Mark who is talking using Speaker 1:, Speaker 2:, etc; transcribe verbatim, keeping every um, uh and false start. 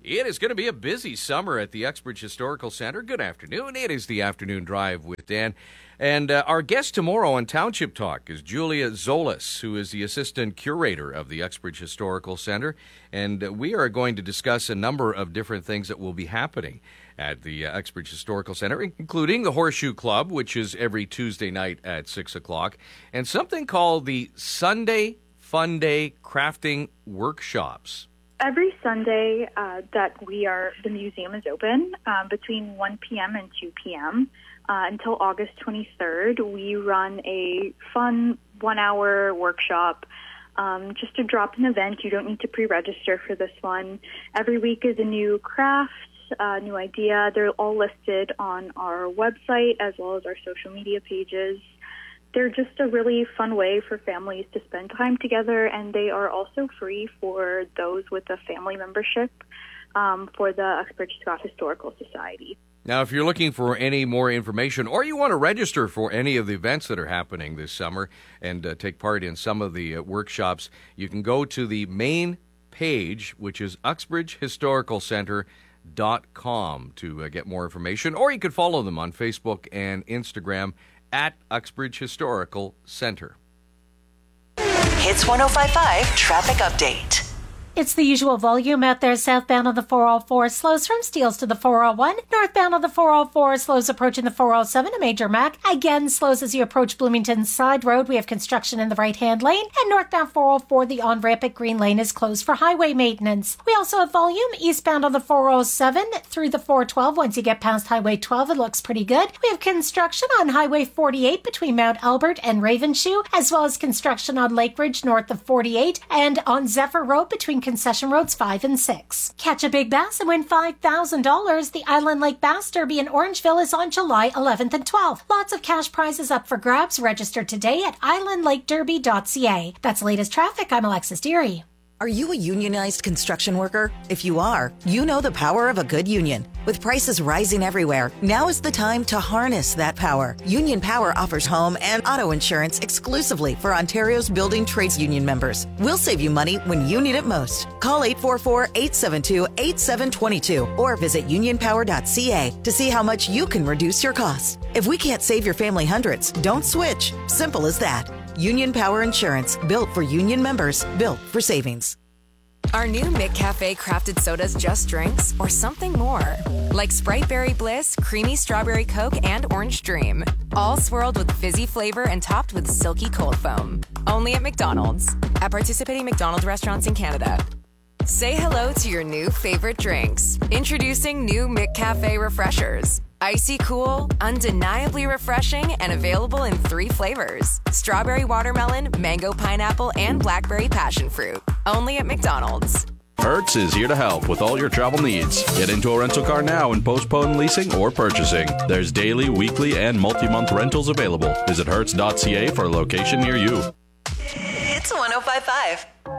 Speaker 1: It is going to be a busy summer at the Uxbridge Historical Center. Good afternoon. It is the Afternoon Drive with Dan. And uh, our guest tomorrow on Township Talk is Julia Zolas, who is the Assistant Curator of the Uxbridge Historical Center. And uh, we are going to discuss a number of different things that will be happening at the uh, Uxbridge Historical Center, including the Horseshoe Club, which is every Tuesday night at six o'clock, and something called the Sunday Fun Day Crafting Workshops.
Speaker 2: Every Sunday uh, that we are, the museum is open uh, between one p.m. and two p.m. Uh, until August twenty-third. We run a fun one-hour workshop, um, just a drop-in event. You don't need to pre-register for this one. Every week is a new craft, a new idea. They're all listed on our website as well as our social media pages. They're just a really fun way for families to spend time together, and they are also free for those with a family membership um, for the Uxbridge Scott Historical Society.
Speaker 1: Now, if you're looking for any more information or you want to register for any of the events that are happening this summer and uh, take part in some of the uh, workshops, you can go to the main page, which is uxbridge historical center dot com to uh, get more information, or you could follow them on Facebook and Instagram at Uxbridge Historical Center.
Speaker 3: Hits one oh five point five Traffic Update.
Speaker 4: It's the usual volume out there southbound on the four oh four, slows from Steeles to the four oh one. Northbound on the four oh four, slows approaching the four oh seven, a major Mac. Again, slows as you approach Bloomington Side Road. We have construction in the right-hand lane. And northbound four oh four, the on-ramp at Green Lane is closed for highway maintenance. We also have volume eastbound on the four oh seven through the four twelve. Once you get past Highway twelve, it looks pretty good. We have construction on Highway forty-eight between Mount Albert and Ravenshoe, as well as construction on Lake Ridge north of forty-eight and on Zephyr Road between Concession Roads five and six. Catch a big bass and win five thousand dollars. The Island Lake Bass Derby in Orangeville is on July eleventh and twelfth. Lots of cash prizes up for grabs. Register today at island lake derby dot c a. That's the latest traffic. I'm Alexis Deary.
Speaker 3: Are you a unionized construction worker? If you are, you know the power of a good union. With prices rising everywhere, now is the time to harness that power. Union Power offers home and auto insurance exclusively for Ontario's building trades union members. We'll save you money when you need it most. Call eight four four, eight seven two, eight seven two two or visit union power dot c a to see how much you can reduce your costs. If we can't save your family hundreds, don't switch. Simple as that. Union Power Insurance, built for union members, built for savings.
Speaker 5: Are new McCafe crafted sodas just drinks or something more? Like Sprite Berry Bliss, Creamy Strawberry Coke, and Orange Dream. All swirled with fizzy flavor and topped with silky cold foam. Only at McDonald's. At participating McDonald's restaurants in Canada. Say hello to your new favorite drinks. Introducing new McCafe Refreshers. Icy cool, undeniably refreshing, and available in three flavors. Strawberry watermelon, mango pineapple, and blackberry passion fruit. Only at McDonald's.
Speaker 6: Hertz is here to help with all your travel needs. Get into a rental car now and postpone leasing or purchasing. There's daily, weekly, and multi-month rentals available. Visit hertz dot c a for a location near you.
Speaker 3: It's one oh five point five.